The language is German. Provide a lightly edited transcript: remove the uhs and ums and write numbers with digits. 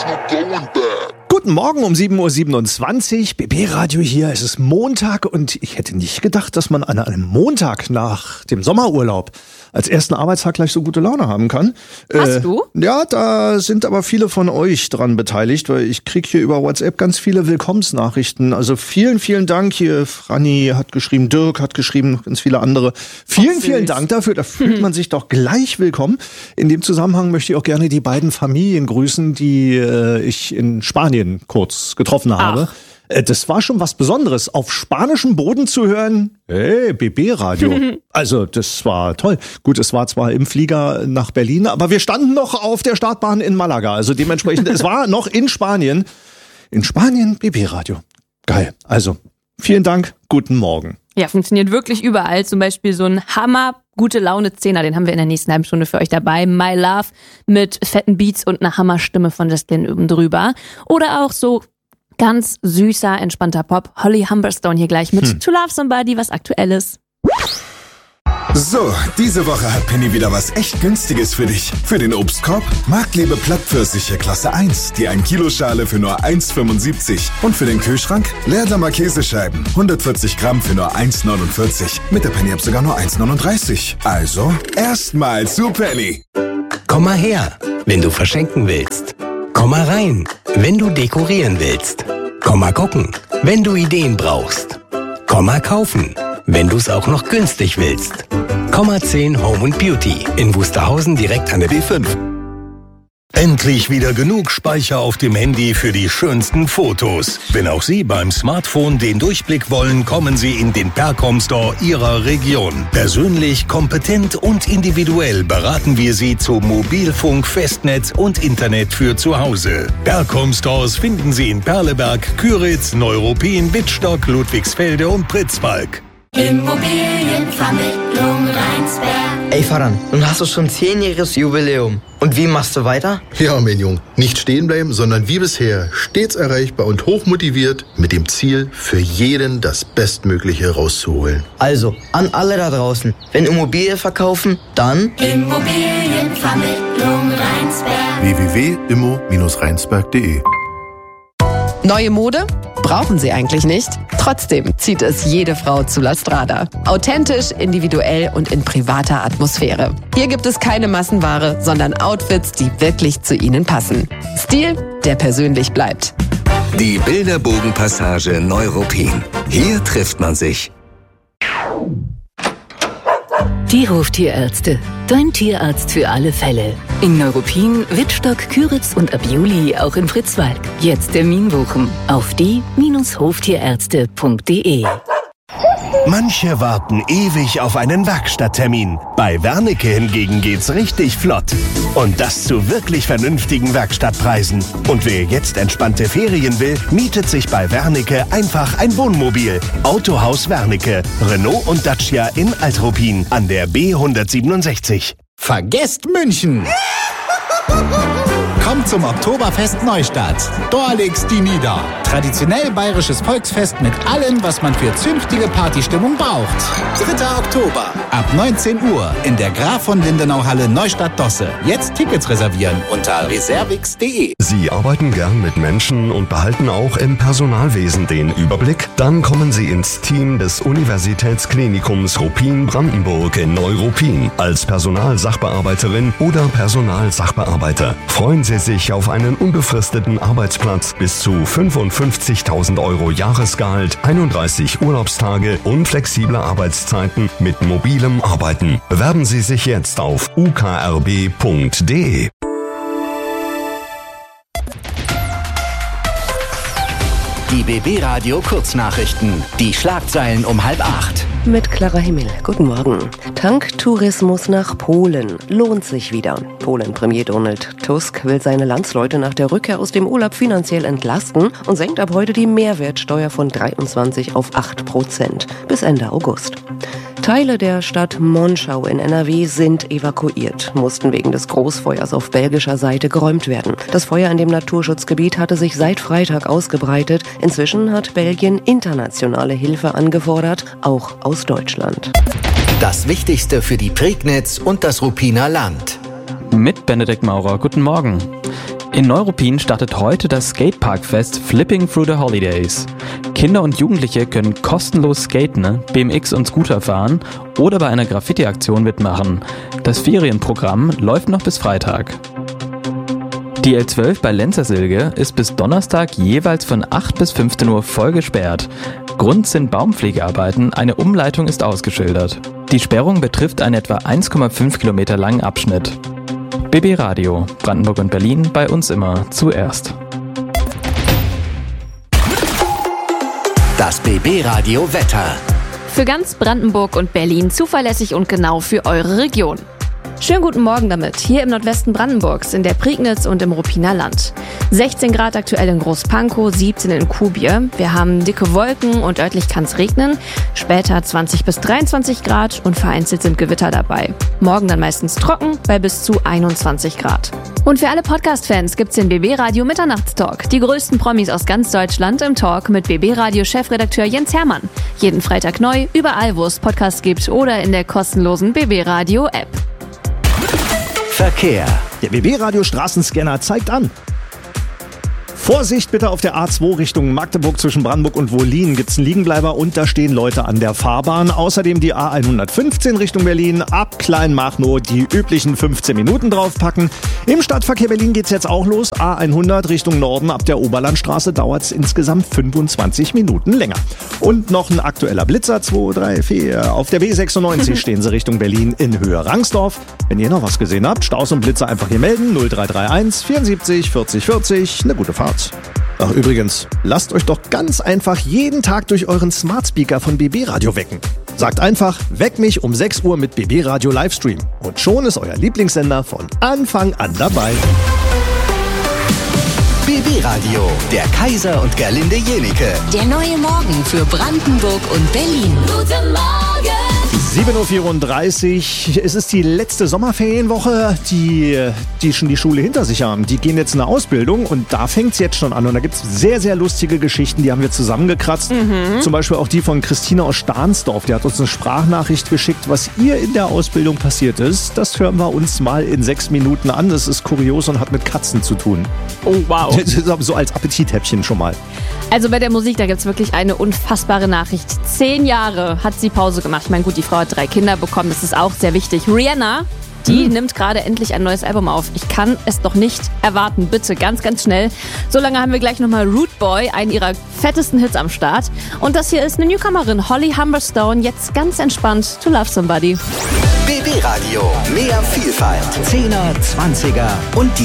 Guten Morgen um 7.27 Uhr, BB-Radio hier, es ist Montag und ich hätte nicht gedacht, dass man an einem Montag nach dem Sommerurlaub als ersten Arbeitstag gleich so gute Laune haben kann. Hast du? Ja, da sind aber viele von euch dran beteiligt, weil ich kriege hier über WhatsApp ganz viele Willkommensnachrichten. Also vielen, vielen Dank hier. Franny hat geschrieben, Dirk hat geschrieben, ganz viele andere. Vielen Dank dafür, da fühlt man sich doch gleich willkommen. In dem Zusammenhang möchte ich auch gerne die beiden Familien grüßen, die ich in Spanien kurz getroffen habe. Das war schon was Besonderes, auf spanischem Boden zu hören. Hey, BB-Radio. Also, das war toll. Gut, es war zwar im Flieger nach Berlin, aber wir standen noch auf der Startbahn in Malaga. Also dementsprechend, es war noch in Spanien. In Spanien BB-Radio. Geil. Also, vielen Dank. Guten Morgen. Ja, funktioniert wirklich überall. Zum Beispiel so ein Hammer gute Laune-Zehner, den haben wir in der nächsten halben Stunde für euch dabei. My Love mit fetten Beats und einer Hammerstimme von Justin oben drüber. Oder auch so ganz süßer, entspannter Pop. Holly Humberstone hier gleich mit To Love Somebody, was Aktuelles. So, diese Woche hat Penny wieder was echt Günstiges für dich. Für den Obstkorb Marktliebe Plattpfirsiche Klasse 1, die 1-Kilo-Schale für nur 1,75. Und für den Kühlschrank Leerdammer Käsescheiben, 140 Gramm für nur 1,49. Mit der Penny-App sogar nur 1,39. Also, erstmal zu Penny. Komm mal her, wenn du verschenken willst. Komm mal rein, wenn du dekorieren willst. Komm mal gucken, wenn du Ideen brauchst. Komm mal kaufen, wenn du es auch noch günstig willst. Komma 10 Home & Beauty in Wusterhausen direkt an der B5. Endlich wieder genug Speicher auf dem Handy für die schönsten Fotos. Wenn auch Sie beim Smartphone den Durchblick wollen, kommen Sie in den Percom Store Ihrer Region. Persönlich, kompetent und individuell beraten wir Sie zu Mobilfunk, Festnetz und Internet für zu Hause. Percom Stores finden Sie in Perleberg, Küritz, Neuruppin, Wittstock, Ludwigsfelde und Pritzwalk. Immobilienvermittlung Rheinsberg. Ey Faran, nun hast du schon 10-jähriges Jubiläum. Und wie machst du weiter? Ja, mein Junge, nicht stehen bleiben, sondern wie bisher stets erreichbar und hochmotiviert mit dem Ziel, für jeden das Bestmögliche rauszuholen. Also, an alle da draußen, wenn Immobilie verkaufen, dann Immobilienvermittlung Rheinsberg. www.immo-rheinsberg.de. Neue Mode? Brauchen Sie eigentlich nicht. Trotzdem zieht es jede Frau zu La Strada. Authentisch, individuell und in privater Atmosphäre. Hier gibt es keine Massenware, sondern Outfits, die wirklich zu Ihnen passen. Stil, der persönlich bleibt. Die Bilderbogenpassage Neuruppin. Hier trifft man sich. Die Hoftierärzte. Dein Tierarzt für alle Fälle. In Neuruppin, Wittstock, Küritz und ab Juli auch in Pritzwalk. Jetzt Termin buchen auf die-hoftierärzte.de. Manche warten ewig auf einen Werkstatttermin. Bei Wernicke hingegen geht's richtig flott. Und das zu wirklich vernünftigen Werkstattpreisen. Und wer jetzt entspannte Ferien will, mietet sich bei Wernicke einfach ein Wohnmobil. Autohaus Wernicke, Renault und Dacia in Altruppin an der B167. Vergesst München! Kommt zum Oktoberfest Neustadt. Da legt's die nieder. Traditionell bayerisches Volksfest mit allem, was man für zünftige Partystimmung braucht. 3. Oktober, ab 19 Uhr in der Graf von Lindenau-Halle Neustadt-Dosse. Jetzt Tickets reservieren unter reservix.de. Sie arbeiten gern mit Menschen und behalten auch im Personalwesen den Überblick? Dann kommen Sie ins Team des Universitätsklinikums Ruppin-Brandenburg in Neuruppin als Personalsachbearbeiterin oder Personalsachbearbeiter. Freuen Sie sich auf einen unbefristeten Arbeitsplatz bis zu 55.000 € Jahresgehalt, 31 Urlaubstage und flexible Arbeitszeiten mit mobilem Arbeiten. Bewerben Sie sich jetzt auf ukrb.de. Die BB-Radio Kurznachrichten. Die Schlagzeilen um 7:30. Mit Clara Himmel. Guten Morgen. Tanktourismus nach Polen lohnt sich wieder. Polen-Premier Donald Tusk will seine Landsleute nach der Rückkehr aus dem Urlaub finanziell entlasten und senkt ab heute die Mehrwertsteuer von 23% auf 8% bis Ende August. Teile der Stadt Monschau in NRW sind evakuiert, mussten wegen des Großfeuers auf belgischer Seite geräumt werden. Das Feuer in dem Naturschutzgebiet hatte sich seit Freitag ausgebreitet. Inzwischen hat Belgien internationale Hilfe angefordert, auch aus Deutschland. Das Wichtigste für die Prignitz und das Ruppiner Land. Mit Benedikt Maurer. Guten Morgen. In Neuruppin startet heute das Skateparkfest Flipping Through the Holidays. Kinder und Jugendliche können kostenlos skaten, BMX und Scooter fahren oder bei einer Graffiti-Aktion mitmachen. Das Ferienprogramm läuft noch bis Freitag. Die L12 bei Lenzersilge ist bis Donnerstag jeweils von 8 bis 15 Uhr voll gesperrt. Grund sind Baumpflegearbeiten, eine Umleitung ist ausgeschildert. Die Sperrung betrifft einen etwa 1,5 Kilometer langen Abschnitt. BB Radio, Brandenburg und Berlin, bei uns immer zuerst. Das BB Radio Wetter. Für ganz Brandenburg und Berlin zuverlässig und genau für eure Region. Schönen guten Morgen damit, hier im Nordwesten Brandenburgs, in der Prignitz und im Ruppiner Land. 16 Grad aktuell in Großpankow, 17 in Kuhbier. Wir haben dicke Wolken und örtlich kann es regnen. Später 20 bis 23 Grad und vereinzelt sind Gewitter dabei. Morgen dann meistens trocken bei bis zu 21 Grad. Und für alle Podcast-Fans gibt's den BB Radio Mitternachtstalk. Die größten Promis aus ganz Deutschland im Talk mit BB Radio Chefredakteur Jens Hermann. Jeden Freitag neu, überall wo es Podcasts gibt oder in der kostenlosen BB Radio App. Verkehr. Der BB Radio Straßenscanner zeigt an. Vorsicht bitte auf der A2 Richtung Magdeburg zwischen Brandenburg und Wohlin gibt's einen Liegenbleiber und da stehen Leute an der Fahrbahn. Außerdem die A115 Richtung Berlin, ab Kleinmachnow die üblichen 15 Minuten draufpacken. Im Stadtverkehr Berlin geht's jetzt auch los. A100 Richtung Norden, ab der Oberlandstraße dauert's insgesamt 25 Minuten länger. Und noch ein aktueller Blitzer, 2, 3, 4. Auf der B96 stehen sie Richtung Berlin in Höhe Rangsdorf. Wenn ihr noch was gesehen habt, Staus und Blitzer einfach hier melden. 0331 74 40 40. Eine gute Fahrt. Ach übrigens, lasst euch doch ganz einfach jeden Tag durch euren Smart Speaker von BB Radio wecken. Sagt einfach, weck mich um 6 Uhr mit BB Radio Livestream. Und schon ist euer Lieblingssender von Anfang an dabei. BB Radio, der Kaiser und Gerlinde Jenike. Der neue Morgen für Brandenburg und Berlin. Guten Morgen! 7.34 Uhr, es ist die letzte Sommerferienwoche, die schon die Schule hinter sich haben. Die gehen jetzt in eine Ausbildung und da fängt es jetzt schon an. Und da gibt es sehr, sehr lustige Geschichten, die haben wir zusammengekratzt. Zum Beispiel auch die von Christine aus Stahnsdorf. Die hat uns eine Sprachnachricht geschickt, was ihr in der Ausbildung passiert ist. Das hören wir uns mal in 6 Minuten an. Das ist kurios und hat mit Katzen zu tun. Oh, wow. So als Appetithäppchen schon mal. Also bei der Musik, da gibt es wirklich eine unfassbare Nachricht. 10 Jahre hat sie Pause gemacht. Ich meine, gut, die Frau hat 3 Kinder bekommen, das ist auch sehr wichtig. Rihanna, die nimmt gerade endlich ein neues Album auf. Ich kann es doch nicht erwarten. Bitte, ganz, ganz schnell. So lange haben wir gleich nochmal Root Boy, einen ihrer fettesten Hits am Start. Und das hier ist eine Newcomerin, Holly Humberstone, jetzt ganz entspannt to Love Somebody. BB Radio, mehr Vielfalt, 10er, 20er und die